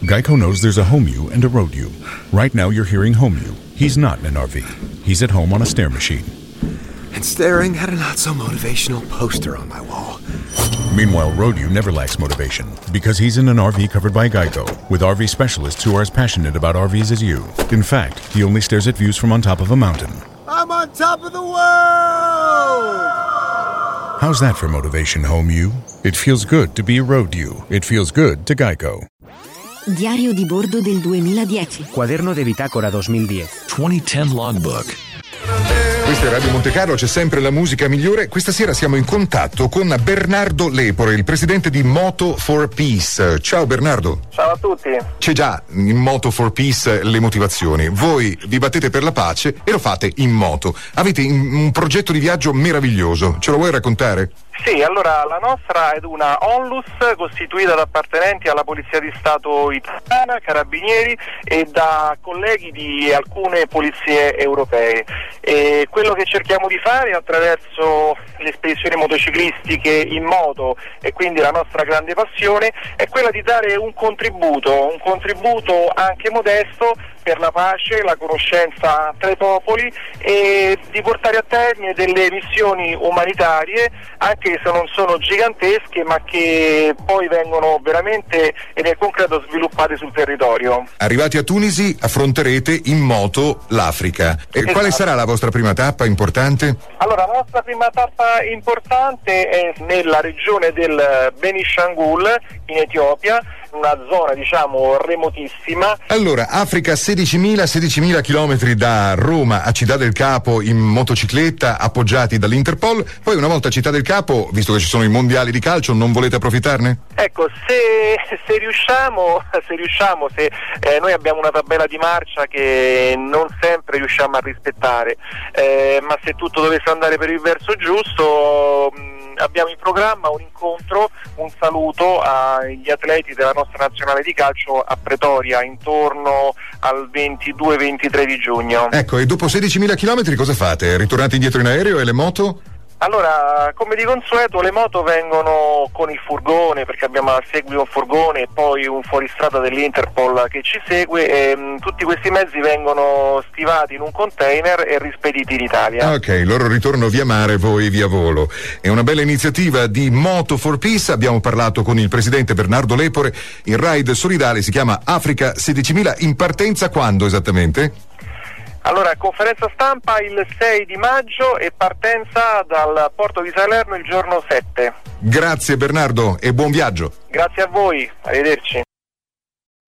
Geico knows there's a home you and a road you. Right now you're hearing home you. He's not in an RV. He's at home on a stair machine. And staring at a not-so-motivational poster on my wall. Meanwhile, road you never lacks motivation because he's in an RV covered by Geico with RV specialists who are as passionate about RVs as you. In fact, he only stares at views from on top of a mountain. I'm on top of the world! How's that for motivation, home you? It feels good to be road you. It feels good to Geico. Diario di bordo del 2010. Quaderno de bitácora 2010. 2010 logbook. Questa è Radio Monte Carlo, c'è sempre la musica migliore. Questa sera siamo in contatto con Bernardo Lepore, il presidente di Moto for Peace. Ciao Bernardo. Ciao a tutti. C'è già in Moto for Peace le motivazioni. Voi vi battete per la pace e lo fate in moto. Avete un progetto di viaggio meraviglioso. Ce lo vuoi raccontare? Sì, allora la nostra è una onlus costituita da appartenenti alla Polizia di Stato italiana, carabinieri e da colleghi di alcune polizie europee. E quello che cerchiamo di fare attraverso le spedizioni motociclistiche in moto, e quindi la nostra grande passione, è quella di dare un contributo anche modesto per la pace, la conoscenza tra i popoli e di portare a termine delle missioni umanitarie, anche se non sono gigantesche, ma che poi vengono veramente e nel concreto sviluppate sul territorio. Arrivati a Tunisi affronterete in moto l'Africa. E esatto. Quale sarà la vostra prima tappa importante? Allora, la nostra prima tappa importante è nella regione del Benishangul, in Etiopia, una zona diciamo remotissima. Allora, Africa, 16.000 chilometri da Roma a Città del Capo in motocicletta, appoggiati dall'Interpol. Poi una volta a Città del Capo, visto che ci sono i mondiali di calcio, non volete approfittarne? Ecco, se riusciamo, noi abbiamo una tabella di marcia che non sempre riusciamo a rispettare, ma se tutto dovesse andare per il verso giusto, abbiamo in programma un incontro, un saluto agli atleti della nostra nazionale di calcio a Pretoria intorno al 22-23 di giugno. Ecco, e dopo 16.000 chilometri cosa fate? Ritornate indietro in aereo e le moto? Allora, come di consueto, le moto vengono con il furgone, perché abbiamo al seguito un furgone e poi un fuoristrada dell'Interpol che ci segue, e tutti questi mezzi vengono stivati in un container e rispediti in Italia. Ok, loro ritornano via mare, voi via volo. È una bella iniziativa di Moto for Peace. Abbiamo parlato con il presidente Bernardo Lepore. Il ride solidale si chiama Africa 16.000. In partenza quando esattamente? Allora, conferenza stampa il 6 di maggio e partenza dal porto di Salerno il giorno 7. Grazie Bernardo e buon viaggio. Grazie a voi, arrivederci.